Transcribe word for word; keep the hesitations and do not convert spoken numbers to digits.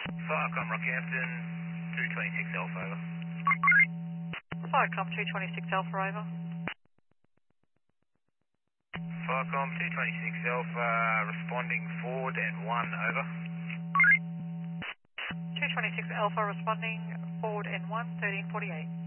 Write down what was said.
Firecom Rockhampton, two twenty-six Alpha, over. Firecom two twenty-six Alpha, over. Firecom two twenty-six Alpha, responding forward and one, over. two twenty-six Alpha responding, forward N one, thirteen forty-eight.